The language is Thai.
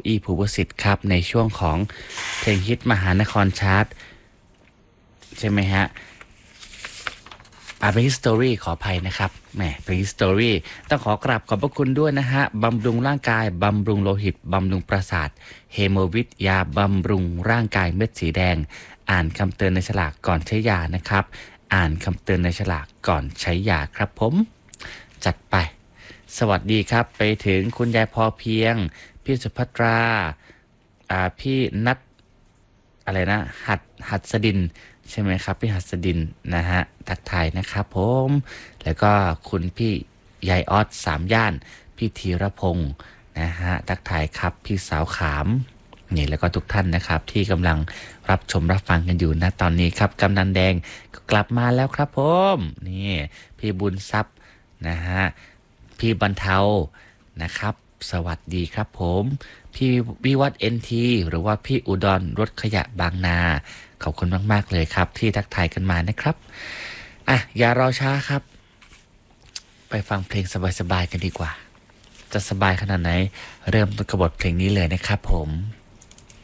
อี้ภูวสิทธิ์ครับในช่วงของเพลงฮิตมหานครชาร์ตใช่ไหมฮะเป็นฮิสตอรี่ขออภัยนะครับแหมเป็นฮิสตอรี่ต้องขอกราบขอบพระคุณด้วยนะฮะบำรุงร่างกายบำรุงโลหิตบำรุงประสาทเฮโมวิทยาบำรุงร่างกายเม็ดสีแดงอ่านคำเตือนในฉลากก่อนใช้ยานะครับอ่านคำเตือนในฉลากก่อนใช้ยาครับผมจัดไปสวัสดีครับไปถึงคุณยายพอเพียงพี่สุภัตราพี่นัทอะไรนะหัดสดินใช่ไหมครับพี่หัสดินนะฮะทักทายนะครับผมแล้วก็คุณพี่ยายออสสามย่านพี่ธีรพงศ์นะฮะทักทายครับพี่สาวขามนี่แล้วก็ทุกท่านนะครับที่กำลังรับชมรับฟังกันอยู่นะตอนนี้ครับกำนันแดงก็กลับมาแล้วครับผมนี่พี่บุญทรัพย์นะฮะพี่บรรเทานะครับสวัสดีครับผมพี่วิวัฒน์ NT หรือว่าพี่อุดรรถขยะบางนาขอบคุณมากๆเลยครับที่ทักทายกันมานะครับอย่ารอช้าครับไปฟังเพลงสบายๆกันดีกว่าจะสบายขนาดไหนเริ่มต้นกับบทเพลงนี้เลยนะครับผม